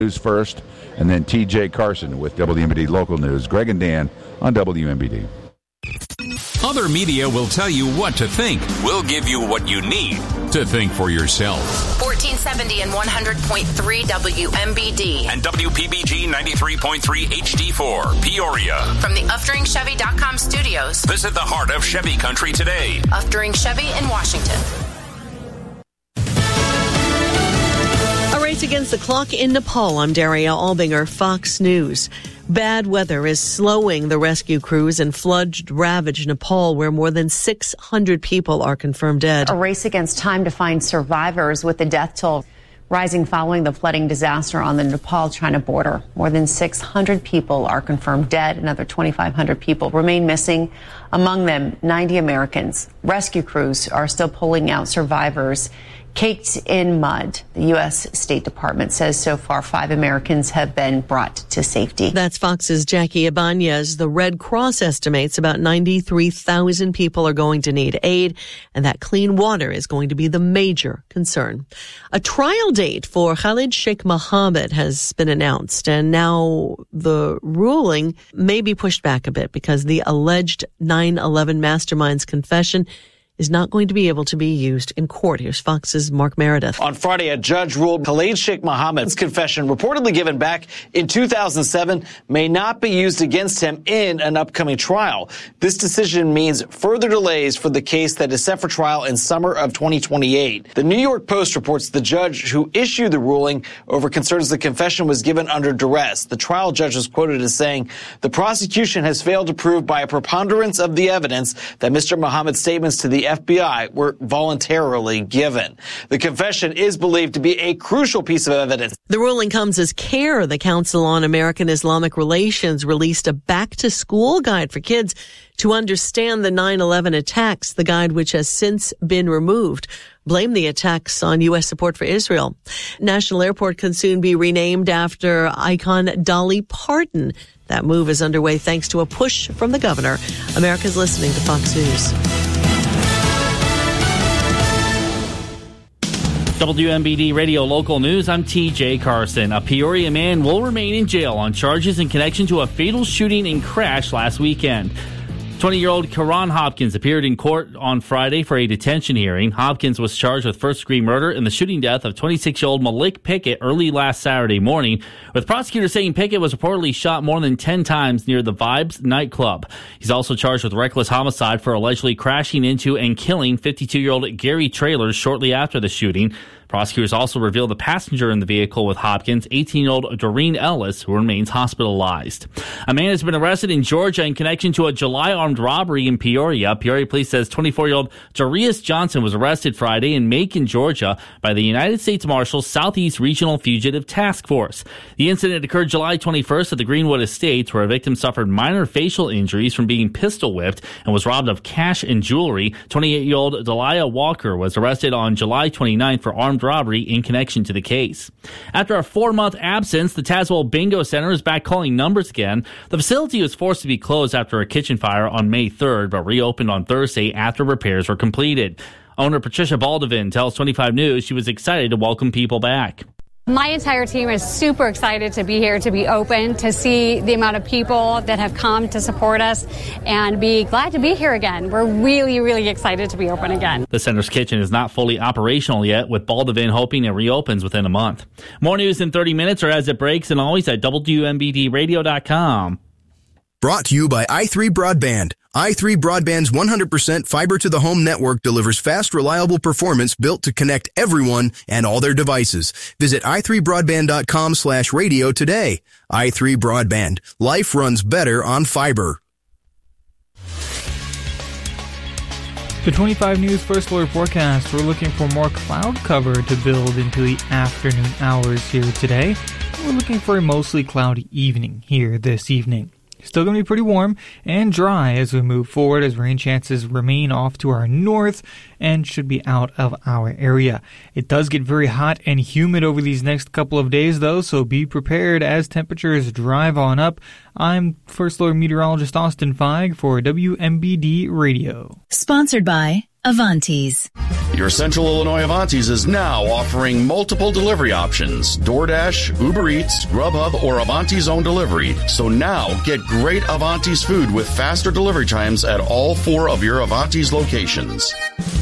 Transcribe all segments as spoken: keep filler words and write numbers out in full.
News first, and then T J Carson with W M B D Local News. Greg and Dan on W M B D. Other media will tell you what to think. We'll give you what you need to think for yourself. fourteen seventy and one hundred point three W M B D. And W P B G ninety-three point three H D four, Peoria. From the Uftring Chevy dot com studios. Visit the heart of Chevy country today. Uftring Chevy in Washington. A race against the clock in Nepal. I'm Daria Albinger, Fox News. Bad weather is slowing the rescue crews in flood-ravaged Nepal, where more than six hundred people are confirmed dead. A race against time to find survivors, with the death toll rising following the flooding disaster on the Nepal-China border. More than six hundred people are confirmed dead. Another twenty-five hundred people remain missing, among them ninety Americans. Rescue crews are still pulling out survivors caked in mud. The U S State Department says so far five Americans have been brought to safety. That's Fox's Jackie Ibanez. The Red Cross estimates about ninety-three thousand people are going to need aid, and that clean water is going to be the major concern. A trial date for Khalid Sheikh Mohammed has been announced, and now the ruling may be pushed back a bit because the alleged nine eleven mastermind's confession is not going to be able to be used in court. Here's Fox's Mark Meredith. On Friday, a judge ruled Khalid Sheikh Mohammed's confession, reportedly given back in two thousand seven, may not be used against him in an upcoming trial. This decision means further delays for the case that is set for trial in summer of twenty twenty-eight. The New York Post reports the judge who issued the ruling over concerns the confession was given under duress. The trial judge was quoted as saying, "The prosecution has failed to prove by a preponderance of the evidence that Mister Mohammed's statements to the F B I were voluntarily given." The confession is believed to be a crucial piece of evidence. The ruling comes as CARE, the Council on American Islamic Relations, released a back-to-school guide for kids to understand the nine eleven attacks, the guide which has since been removed. Blame the attacks on U S support for Israel. National Airport can soon be renamed after icon Dolly Parton. That move is underway thanks to a push from the governor. America's listening to Fox News. W M B D Radio Local News, I'm T J Carson. A Peoria man will remain in jail on charges in connection to a fatal shooting and crash last weekend. twenty-year-old Karan Hopkins appeared in court on Friday for a detention hearing. Hopkins was charged with first-degree murder in the shooting death of twenty-six-year-old Malik Pickett early last Saturday morning, with prosecutors saying Pickett was reportedly shot more than ten times near the Vibes nightclub. He's also charged with reckless homicide for allegedly crashing into and killing fifty-two-year-old Gary Traylor shortly after the shooting. Prosecutors also revealed the passenger in the vehicle with Hopkins, eighteen-year-old Doreen Ellis, who remains hospitalized. A man has been arrested in Georgia in connection to a July armed robbery in Peoria. Peoria police says twenty-four-year-old Darius Johnson was arrested Friday in Macon, Georgia, by the United States Marshals Southeast Regional Fugitive Task Force. The incident occurred July twenty-first at the Greenwood Estates, where a victim suffered minor facial injuries from being pistol whipped and was robbed of cash and jewelry. twenty-eight-year-old Delia Walker was arrested on July twenty-ninth for armed robbery in connection to the case. After a four-month absence, the Tazewell Bingo Center is back calling numbers again. The facility was forced to be closed after a kitchen fire on May third, but reopened on Thursday after repairs were completed. Owner Patricia Baldovin tells twenty-five News she was excited to welcome people back. My entire team is super excited to be here, to be open, to see the amount of people that have come to support us, and be glad to be here again. We're really, really excited to be open again. The center's kitchen is not fully operational yet, with Baldovin hoping it reopens within a month. More news in thirty minutes or as it breaks, and always at W M B D radio dot com. Brought to you by i three Broadband. i three Broadband's one hundred percent fiber-to-the-home network delivers fast, reliable performance built to connect everyone and all their devices. Visit i three broadband dot com slash radio today. i three Broadband. Life runs better on fiber. The twenty-five News First Alert forecast, we're looking for more cloud cover to build into the afternoon hours here today. We're looking for a mostly cloudy evening here this evening. Still going to be pretty warm and dry as we move forward, as rain chances remain off to our north and should be out of our area. It does get very hot and humid over these next couple of days, though, so be prepared as temperatures drive on up. I'm First Alert Meteorologist Austin Feig for W M B D Radio. Sponsored by Avanti's. Your Central Illinois Avanti's is now offering multiple delivery options. DoorDash, Uber Eats, Grubhub, or Avanti's own delivery. So now get great Avanti's food with faster delivery times at all four of your Avanti's locations.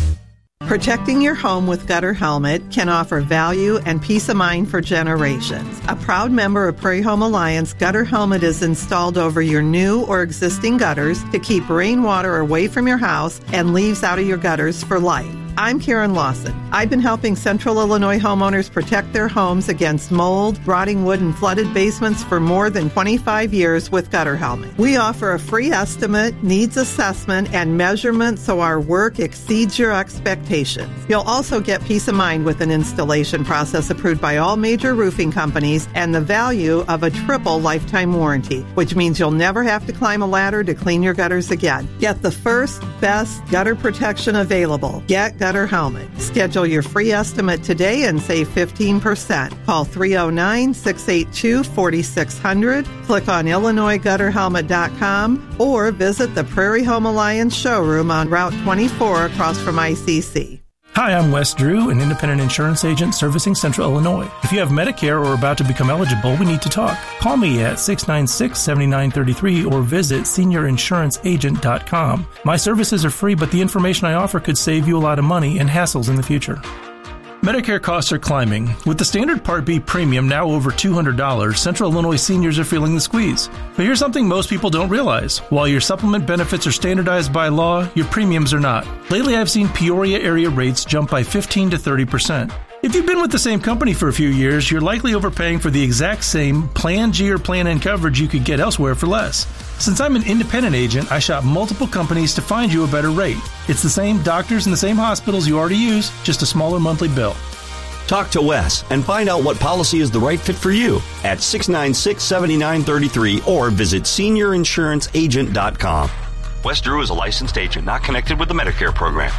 Protecting your home with Gutter Helmet can offer value and peace of mind for generations. A proud member of Prairie Home Alliance, Gutter Helmet is installed over your new or existing gutters to keep rainwater away from your house and leaves out of your gutters for life. I'm Karen Lawson. I've been helping Central Illinois homeowners protect their homes against mold, rotting wood, and flooded basements for more than twenty-five years with Gutter Helmet. We offer a free estimate, needs assessment, and measurement so our work exceeds your expectations. You'll also get peace of mind with an installation process approved by all major roofing companies and the value of a triple lifetime warranty, which means you'll never have to climb a ladder to clean your gutters again. Get the first, best gutter protection available. Get Gutter Helmet. Schedule your free estimate today and save fifteen percent. Call three oh nine, six eight two, four six zero zero, click on Illinois Gutter Helmet dot com, or visit the Prairie Home Alliance showroom on Route twenty-four across from I C C. Hi, I'm Wes Drew, an independent insurance agent servicing Central Illinois. If you have Medicare or are about to become eligible, we need to talk. Call me at six nine six, seven nine three three or visit senior insurance agent dot com. My services are free, but the information I offer could save you a lot of money and hassles in the future. Medicare costs are climbing. With the standard Part B premium now over two hundred dollars, Central Illinois seniors are feeling the squeeze. But here's something most people don't realize. While your supplement benefits are standardized by law, your premiums are not. Lately, I've seen Peoria area rates jump by fifteen to thirty percent. If you've been with the same company for a few years, you're likely overpaying for the exact same Plan G or Plan N coverage you could get elsewhere for less. Since I'm an independent agent, I shop multiple companies to find you a better rate. It's the same doctors and the same hospitals you already use, just a smaller monthly bill. Talk to Wes and find out what policy is the right fit for you at six nine six, seven nine three three or visit senior insurance agent dot com. Wes Drew is a licensed agent not connected with the Medicare program.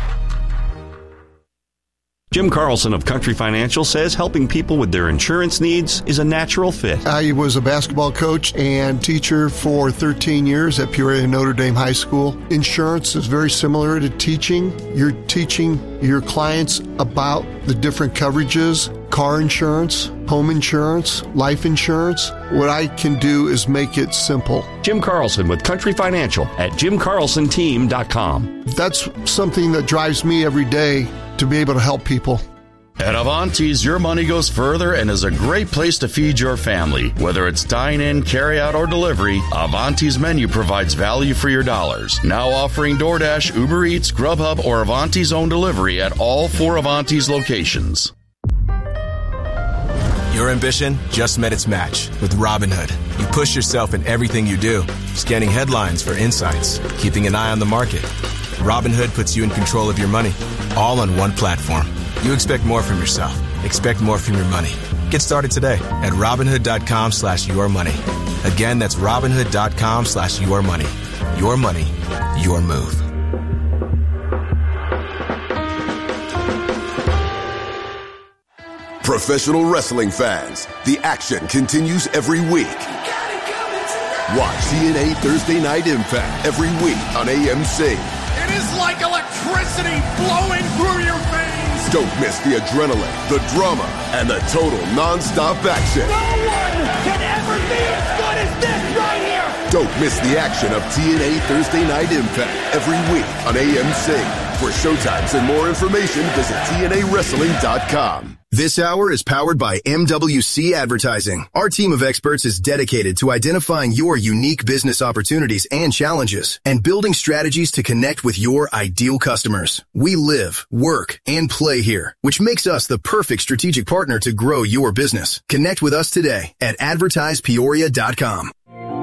Jim Carlson of Country Financial says helping people with their insurance needs is a natural fit. I was a basketball coach and teacher for thirteen years at Peoria Notre Dame High School. Insurance is very similar to teaching. You're teaching your clients about the different coverages, car insurance, home insurance, life insurance. What I can do is make it simple. Jim Carlson with Country Financial at jim carlson team dot com. That's something that drives me every day, to be able to help people. At Avanti's, your money goes further and is a great place to feed your family. Whether it's dine-in, carry-out, or delivery, Avanti's menu provides value for your dollars. Now offering DoorDash, Uber Eats, Grubhub, or Avanti's own delivery at all four Avanti's locations. Your ambition just met its match with Robinhood. You push yourself in everything you do, scanning headlines for insights, keeping an eye on the market. Robinhood puts you in control of your money, all on one platform. You expect more from yourself. Expect more from your money. Get started today at Robinhood.com slash your money. Again, that's Robinhood.com slash your money. Your money, your move. Professional wrestling fans, the action continues every week. Watch T N A Thursday Night Impact every week on A M C. It is like electricity flowing through your veins. Don't miss the adrenaline, the drama, and the total non-stop action. No one can ever be as good as this right here. Don't miss the action of T N A Thursday Night Impact every week on A M C. For showtimes and more information, visit T N A wrestling dot com. This hour is powered by M W C Advertising. Our team of experts is dedicated to identifying your unique business opportunities and challenges and building strategies to connect with your ideal customers. We live, work, and play here, which makes us the perfect strategic partner to grow your business. Connect with us today at advertise peoria dot com.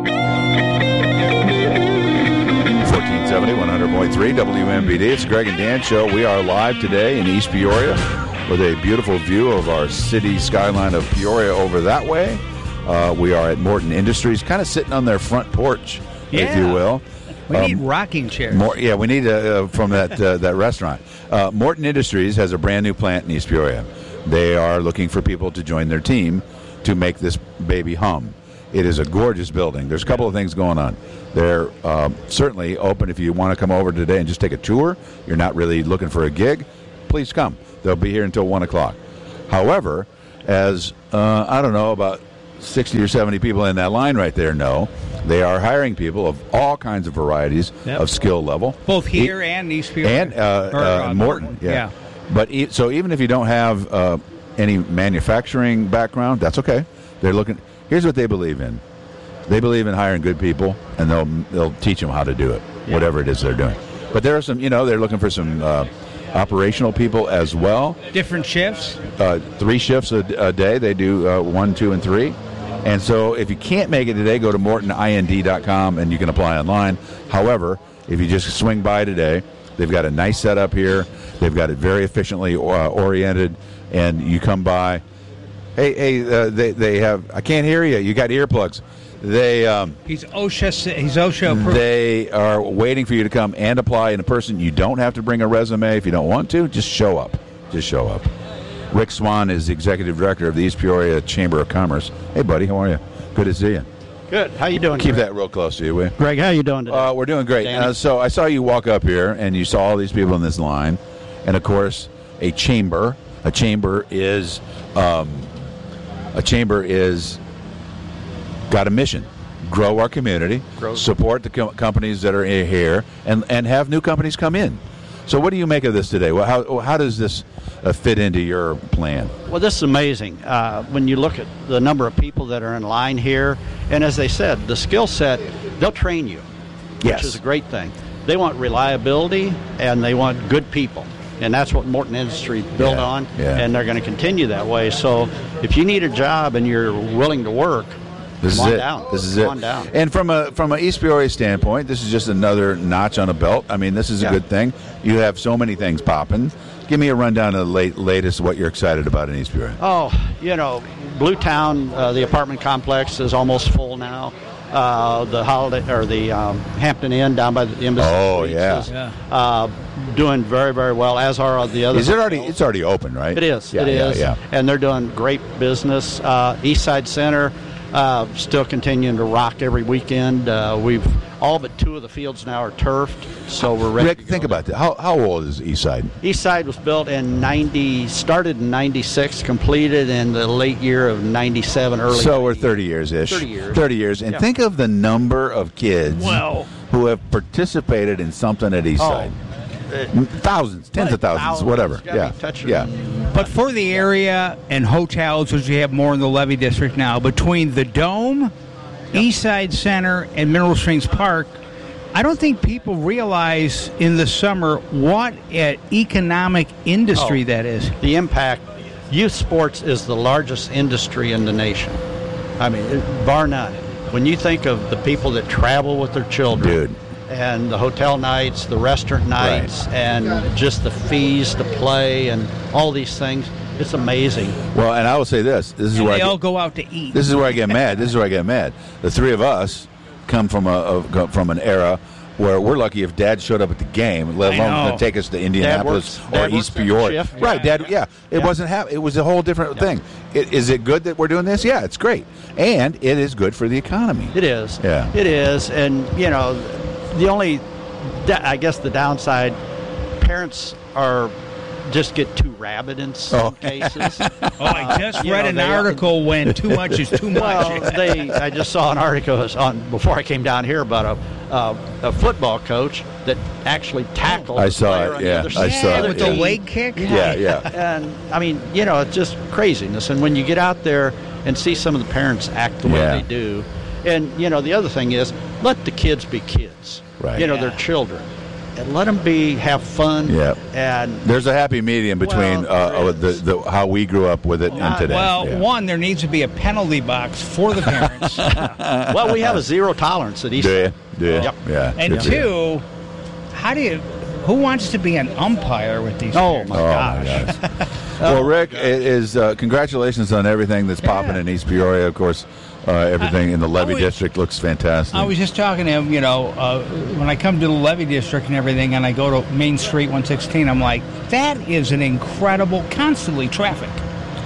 fourteen seventy, one hundred point three W M B D. It's the Greg and Dan Show. We are live today in East Peoria with a beautiful view of our city skyline of Peoria over that way. Uh, we are at Morton Industries, kind of sitting on their front porch, yeah. if you will. We um, need rocking chairs. More, yeah, we need uh, uh, from that uh, that restaurant. Uh, Morton Industries has a brand new plant in East Peoria. They are looking for people to join their team to make this baby hum. It is a gorgeous building. There's a couple of things going on. They're um, certainly open if you want to come over today and just take a tour. You're not really looking for a gig. Please come. They'll be here until one o'clock. However, as, uh, I don't know, about sixty or seventy people in that line right there know, they are hiring people of all kinds of varieties Yep. of skill level. Both here e- and East Peoria. And uh, Or, uh, uh, Morton. Yeah. yeah. But e- so even if you don't have uh, any manufacturing background, that's okay. They're looking. Here's what they believe in. They believe in hiring good people, and they'll they'll teach them how to do it, Yeah. whatever it is they're doing. But there are some, you know, they're looking for some uh, operational people as well. Different shifts. Uh, three shifts a, a day. They do uh, one, two, and three. And so if you can't make it today, go to morton ind dot com and you can apply online. However, if you just swing by today, they've got a nice setup here. They've got it very efficiently uh, oriented, and you come by. Hey, hey, uh, they they have. I can't hear you. You got earplugs. They um, He's OSHA. He's OSHA approved. they are waiting for you to come and apply in person. You don't have to bring a resume if you don't want to. Just show up. Just show up. Rick Swan is the executive director of the East Peoria Chamber of Commerce. Hey, buddy, how are you? Good to see you. Good. How you doing? Keep Greg? that real close to you, will you? Greg, how you doing today? Uh, we're doing great. Uh, so I saw you walk up here, and you saw all these people in this line, and of course, a chamber. A chamber is um, a chamber is got a mission: grow our community, Grow. support the co- companies that are in here, and and have new companies come in. So, what do you make of this today? Well, how how does this uh, fit into your plan? Well, this is amazing. Uh, when you look at the number of people that are in line here, and as they said, the skill set, they'll train you, Yes. which is a great thing. They want reliability, and they want good people. And that's what Morton Industries built Yeah, on, yeah. and they're going to continue that way. So if you need a job and you're willing to work, This come is on it. down. This is come it. on down. And from a from an East Peoria standpoint, this is just another notch on a belt. I mean, this is a Yeah. good thing. You have so many things popping. Give me a rundown of the late, latest, what you're excited about in East Peoria. Oh, you know, Blue Town, uh, the apartment complex is almost full now. Uh, the holiday or the um, Hampton Inn down by the Embassy. Oh, Suites yeah. is, Yeah. Uh, doing very, very well. As are the other. Is it already? hotels. It's already open, right? It is. Yeah, it yeah, is. yeah. And they're doing great business. Uh, East Side Center uh, still continuing to rock every weekend. Uh, we've all but two of the fields now are turfed, so we're ready. Rick, think about that. How how old is East Side? East Side was built in ninety, started in ninety-six, completed in the late year of ninety-seven, early. So we're thirty years ish. thirty years. Thirty years, and Yeah. think of the number of kids Wow. who have participated in something at East Oh, Side. uh, Thousands, tens of thousands, thousands. whatever. It's gotta Yeah, be touching. yeah. But for the area and hotels, which we have more in the Levy District now, between the Dome, East Side Center, and Mineral Springs Park, I don't think people realize in the summer what an economic industry Oh. that is. The impact. Youth sports is the largest industry in the nation. I mean, it- bar none. When you think of the people that travel with their children, Dude. and the hotel nights, the restaurant nights, and just the fees to play, and all these things, it's amazing. Well, and I will say this: this is And where I they get, all go out to eat. This is where I get mad. This is where I get mad. The three of us come from a, a from an era where we're lucky if Dad showed up at the game, let I alone know. to take us to Indianapolis works- or Dad East works every Peoria. shift. Right, Yeah, Dad. Yeah, it yeah. wasn't. Ha- it was a whole different thing. It, is it good that we're doing this? Yeah, it's great, and it is good for the economy. It is. Yeah. It is. And, you know, the only, da- I guess the downside, parents are just get too rabid in some Oh. cases. Oh, I just You read know, an they- article when too much is too much. Well, they, I just saw an article on before I came down here about a uh, a football coach that actually tackled I a saw player it, on yeah, the other I side saw of it, with yeah. the team. leg kick. Yeah, yeah. And I mean, you know, it's just craziness. And when you get out there and see some of the parents act the way Yeah. they do, and you know, the other thing is let the kids be kids. Right. You know, Yeah. they're children, and let them be have fun. Yeah. And There's a happy medium between Well, uh, there uh, the, is. the how we grew up with it and Uh, today. Well, Yeah. one, there needs to be a penalty box for the parents. well, we have a zero tolerance at East. Do you? Do you? Yep. Yeah. And good for you. two, how do you? Who wants to be an umpire with these? Oh parents? my Oh, gosh. my gosh. Well, Rick, it is uh, congratulations on everything that's popping in East Peoria. Of course, uh, everything in the Levy was- District looks fantastic. I was just talking to him, you know, uh, when I come to the Levy District and everything, and I go to Main Street one sixteen, I'm like, that is an incredible, constantly traffic. oh,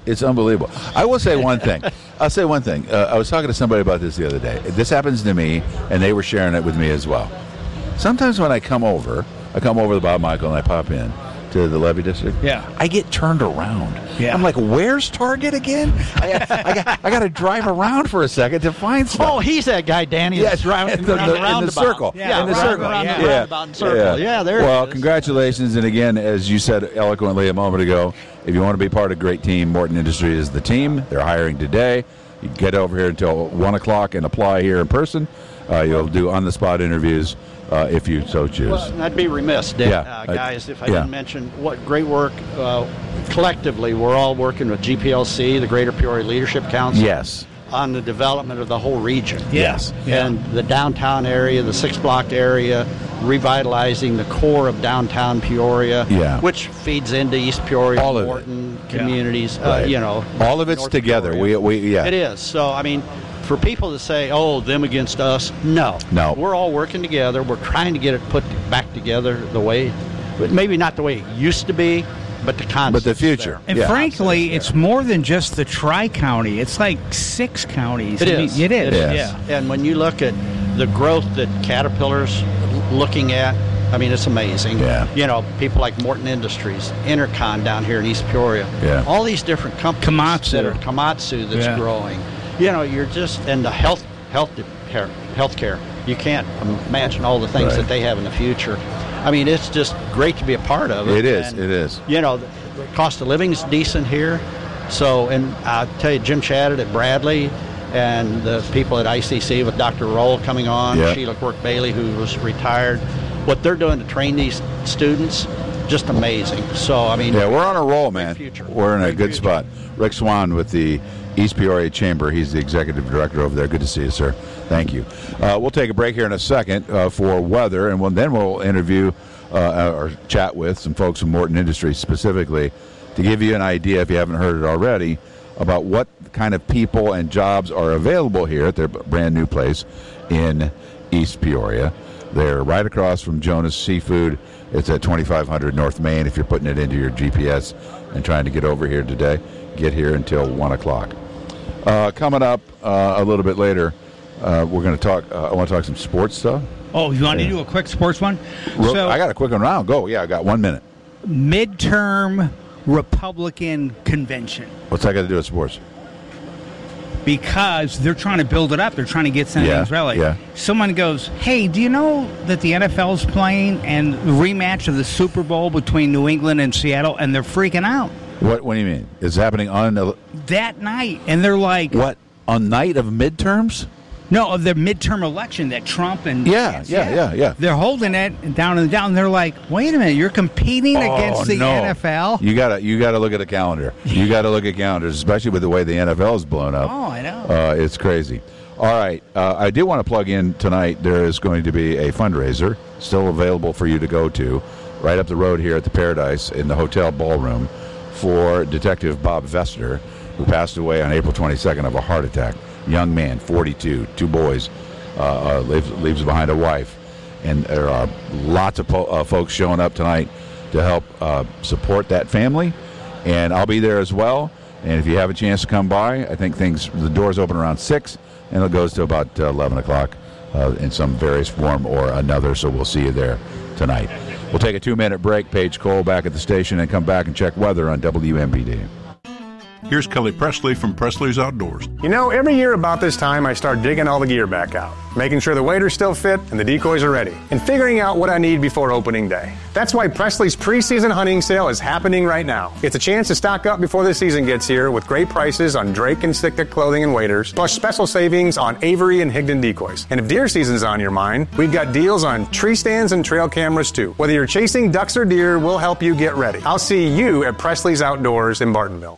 It's unbelievable. I will say one thing. I'll say one thing. Uh, I was talking to somebody about this the other day. This happens to me, and they were sharing it with me as well. Sometimes when I come over, I come over to Bob Michael and I pop in to the Levy District. Yeah. I get turned around. Yeah. I'm like, where's Target again? I, I, got, I got to drive around for a second to find stuff. Oh, he's that guy, Danny. Yes, that's driving in the, around the, in the roundabout. circle. Yeah, in the around, circle. around yeah. the roundabout and circle. Yeah, there Well, it is. congratulations. And again, as you said eloquently a moment ago, if you want to be part of a great team, Morton Industries is the team. They're hiring today. You get over here until one o'clock and apply here in person. Uh, you'll do on-the-spot interviews uh, if you so choose. Well, I'd be remiss, Dick, Yeah, uh, I- guys, if I yeah. didn't mention what great work uh, collectively. We're all working with G P L C, the Greater Peoria Leadership Council. Yes. On the development of the whole region. Yes. And the downtown area, the six-block area, revitalizing the core of downtown Peoria, Yeah. which feeds into East Peoria, All of it. Morton communities. Uh, Right. you know, all of it's North together. Peoria. We, we, yeah. It is. So, I mean, for people to say, oh, them against us, no. No. We're all working together. We're trying to get it put back together the way, but maybe not the way it used to be, but the concept. But the future. And Yeah. frankly, it's more than just the tri-county. It's like six counties. It I mean, is. It is. Yes. Yeah. And when you look at the growth that Caterpillar's looking at, I mean, it's amazing. Yeah. You know, people like Morton Industries, Intercon down here in East Peoria. Yeah. All these different companies Komatsu. that are Komatsu that's Yeah. growing. You know, you're just and the health health care healthcare. You can't imagine all the things Right. that they have in the future. I mean, it's just great to be a part of it. It is. And, It is. You know, the the cost of living is decent here. So, and I'll tell you, Jim chatted at Bradley and the people at I C C with Doctor Roll coming on, Yeah. Sheila Quirk-Bailey, who was retired. What they're doing to train these students, just amazing. So, I mean, Yeah, we're on a roll, man. future. We're in a Great good future. spot. Rick Swan with the East Peoria Chamber. He's the executive director over there. Good to see you, sir. Thank you. Uh, we'll take a break here in a second uh, for weather, and we'll, then we'll interview uh, or chat with some folks from Morton Industries specifically to give you an idea, if you haven't heard it already, about what kind of people and jobs are available here at their brand new place in East Peoria. They're right across from Jonas Seafood. It's at twenty-five hundred North Main. If you're putting it into your G P S and trying to get over here today, get here until one o'clock. Uh, coming up uh, a little bit later, uh, we're going to talk, uh, I want to talk some sports stuff. Oh, you want to do a quick sports one? Real- So, I got a quick one round. Go. Yeah, I got one minute. midterm Republican convention. What's that got to do with sports? Because they're trying to build it up. They're trying to get something Yeah, ready. yeah. Someone goes, hey, do you know that the N F L's playing and the rematch of the Super Bowl between New England and Seattle, and they're freaking out What What do you mean? It's happening on the, that night. And they're like, what? On night of midterms? no, of the midterm election that Trump and Yeah, yeah, yeah, yeah. They're holding it down and down. They're like, wait a minute, you're competing against the Oh, no. N F L? You gotta you gotta look at a calendar. You gotta look at calendars, especially with the way the N F L is blown up. Oh, I know. Uh, it's crazy. All right, uh, I do want to plug in tonight. There is going to be a fundraiser still available for you to go to, right up the road here at the Paradise in the hotel ballroom, for Detective Bob Vester, who passed away on April twenty-second of a heart attack. Young man, forty-two, two boys, uh, uh, leaves, leaves behind a wife. And there are lots of po- uh, folks showing up tonight to help uh, support that family. And I'll be there as well. And if you have a chance to come by, I think things the doors open around six, and it goes to about uh, eleven o'clock uh, in some various form or another. So we'll see you there tonight. We'll take a two-minute break. Paige Cole back at the station, and come back and check weather on W M B D. Here's Kelly Presley from Presley's Outdoors. You know, every year about this time, I start digging all the gear back out, making sure the waders still fit and the decoys are ready, and figuring out what I need before opening day. That's why Presley's preseason hunting sale is happening right now. It's a chance to stock up before the season gets here with great prices on Drake and Sitka clothing and waders, plus special savings on Avery and Higdon decoys. And if deer season's on your mind, we've got deals on tree stands and trail cameras too. Whether you're chasing ducks or deer, we'll help you get ready. I'll see you at Presley's Outdoors in Bartonville.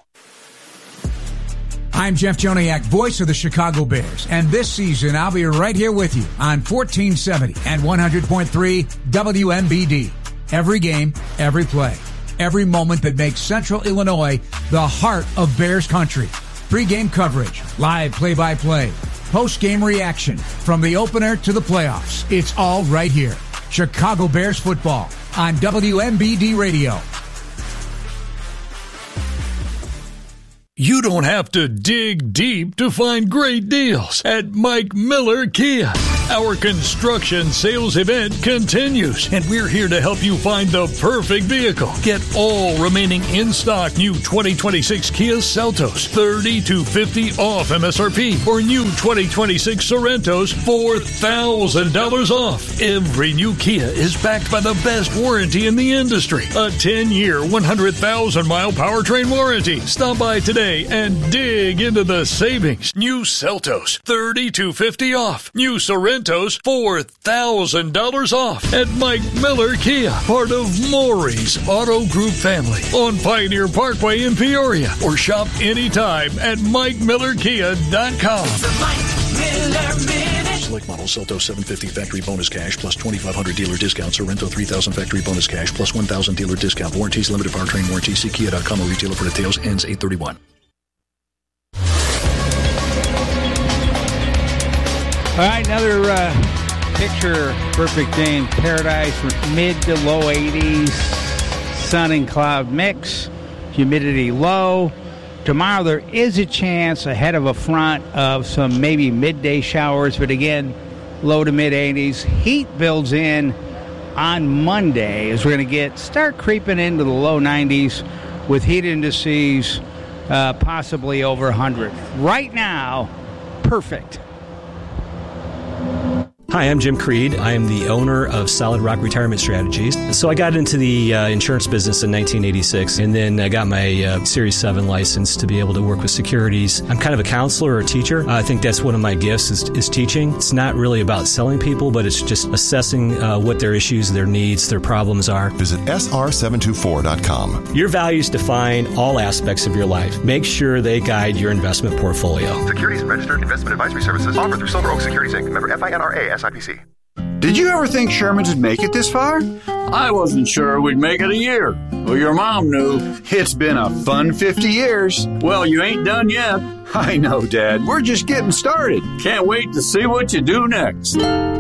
I'm Jeff Joniak, voice of the Chicago Bears, and this season I'll be right here with you on fourteen seventy and one hundred point three W M B D. Every game, every play, every moment that makes Central Illinois the heart of Bears country. Pre-game coverage, live play-by-play, post-game reaction, from the opener to the playoffs. It's all right here. Chicago Bears football on W M B D Radio. You don't have to dig deep to find great deals at Mike Miller Kia. Our construction sales event continues, and we're here to help you find the perfect vehicle. Get all remaining in-stock new twenty twenty-six Kia Seltos, thirty to fifty off M S R P, or new twenty twenty-six Sorrentos, four thousand dollars off. Every new Kia is backed by the best warranty in the industry, a ten-year, one hundred thousand mile powertrain warranty. Stop by today and dig into the savings. New Seltos, thirty to fifty off. New Sorrentos, four thousand dollars off at Mike Miller Kia, part of Maury's Auto Group family on Pioneer Parkway in Peoria, or shop anytime at mike miller kia dot com. Select model Seltos seven fifty factory bonus cash plus twenty-five hundred dealer discount. Sorrento three thousand factory bonus cash plus one thousand dealer discount. Warranties limited powertrain warranty. See kia dot com or retailer for details. Ends eight thirty-one. All right, another uh, picture perfect day in paradise with mid to low eighties, sun and cloud mix, humidity low. Tomorrow there is a chance ahead of a front of some maybe midday showers, but again, low to mid eighties. Heat builds in on Monday as we're going to get start creeping into the low nineties with heat indices uh, possibly over one hundred. Right now, perfect. Hi, I'm Jim Creed. I am the owner of Solid Rock Retirement Strategies. So I got into the uh, insurance business in nineteen eighty-six, and then I got my uh, Series seven license to be able to work with securities. I'm kind of a counselor or a teacher. I think that's one of my gifts is, is teaching. It's not really about selling people, but it's just assessing uh, what their issues, their needs, their problems are. Visit S R seven two four dot com. Your values define all aspects of your life. Make sure they guide your investment portfolio. Securities registered investment advisory services offered through Silver Oak Securities Incorporated. Member F I N R A S I P C. Did you ever think Sherman's would make it this far? I wasn't sure we'd make it a year. Well, your mom knew. It's been a fun fifty years. Well, you ain't done yet. I know, Dad. We're just getting started. Can't wait to see what you do next.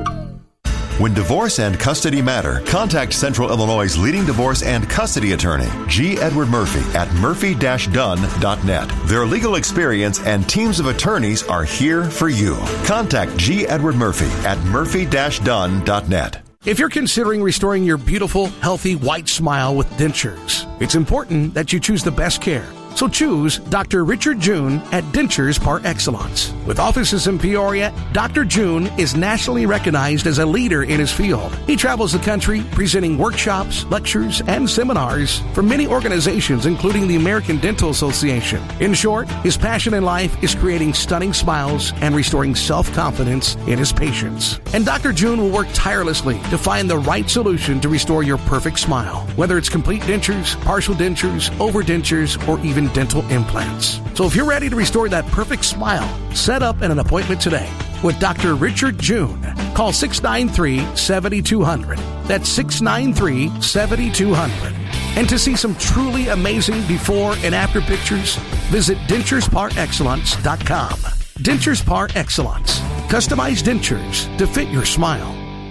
When divorce and custody matter, contact Central Illinois' leading divorce and custody attorney, G. Edward Murphy, at murphy dash dunn dot net. Their legal experience and teams of attorneys are here for you. Contact G. Edward Murphy at murphy dash dunn dot net. If you're considering restoring your beautiful, healthy, white smile with dentures, it's important that you choose the best care. So choose Doctor Richard June at Dentures Par Excellence. With offices in Peoria, Doctor June is nationally recognized as a leader in his field. He travels the country presenting workshops, lectures, and seminars for many organizations, including the American Dental Association. In short, his passion in life is creating stunning smiles and restoring self-confidence in his patients. And Doctor June will work tirelessly to find the right solution to restore your perfect smile, whether it's complete dentures, partial dentures, overdentures, or even dental implants. So if you're ready to restore that perfect smile, set up an appointment today with Doctor Richard June. Call six nine three, seven two zero zero. That's six nine three, seven two zero zero. And to see some truly amazing before and after pictures, visit dentures par excellence dot com. Dentures Par Excellence. Customized dentures to fit your smile.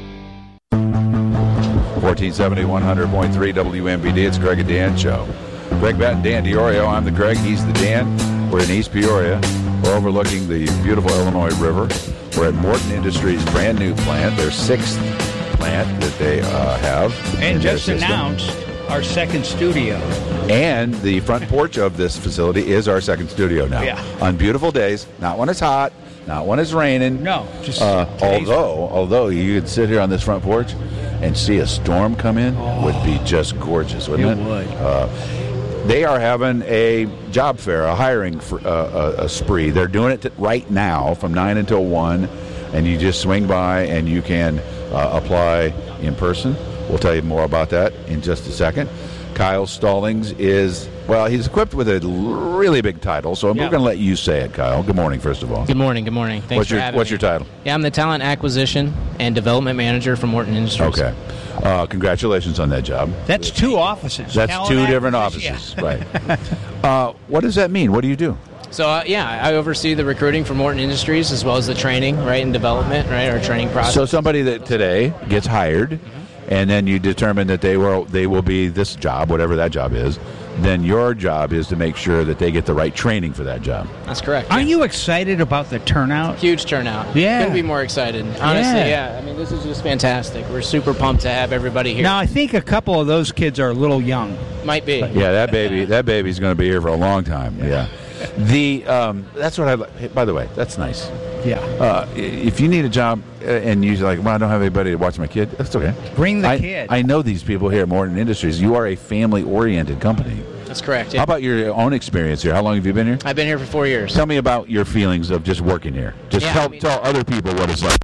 fourteen seventy, one hundred point three W M B D. It's Greg and Dan Show. Greg Batten, Dan DiOrio. I'm the Greg. He's the Dan. We're in East Peoria. We're overlooking the beautiful Illinois River. We're at Morton Industries' brand new plant, their sixth plant that they uh, have. And just announced our second studio. And the front porch of this facility is our second studio now. Yeah. On beautiful days, not when it's hot, not when it's raining. No, just uh, although, although you could sit here on this front porch and see a storm come in, oh, would be just gorgeous, wouldn't it? It would. Uh, They are having a job fair, a hiring for, uh, a, a spree. They're doing it right now from nine until one, and you just swing by and you can uh, apply in person. We'll tell you more about that in just a second. Kyle Stallings is, well, he's equipped with a really big title, so I'm Yeah. going to let you say it, Kyle. Good morning, first of all. Good morning, good morning. Thanks what's for your, having What's me. your title? Yeah, I'm the Talent Acquisition and Development Manager for Morton Industries. Okay. Uh, congratulations on that job. That's two offices. That's Talent two different acquisition, offices, right. uh, what does that mean? What do you do? So, uh, yeah, I oversee the recruiting for Morton Industries as well as the training, right, and development, right, our training process. So somebody that today gets hired, mm-hmm. and then you determine that they will they will be this job, whatever that job is, then your job is to make sure that they get the right training for that job. That's correct. Are you excited about the turnout? Huge turnout. Yeah. Couldn't be more excited. Honestly, Yeah. yeah. I mean, this is just fantastic. We're super pumped to have everybody here. Now, I think a couple of those kids are a little young. Might be. Yeah, that baby, that baby's going to be here for a long time. Yeah. The um, that's what I. li- hey, by the way, that's nice. Yeah. Uh, i- if you need a job uh, and you're like, well, I don't have anybody to watch my kid, that's okay. Bring the I, kid. I know these people here at Morton Industries. You are a family-oriented company. That's correct. Yeah. How about your own experience here? How long have you been here? I've been here for four years. Tell me about your feelings of just working here. Just Yeah, tell I mean- tell other people what it's like.